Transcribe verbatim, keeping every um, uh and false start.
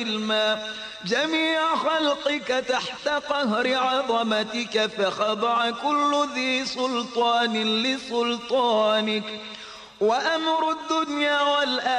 جميع خلقك تحت قهر عظمتك، فخضع كل ذي سلطان لسلطانك، وأمر الدنيا والآخرة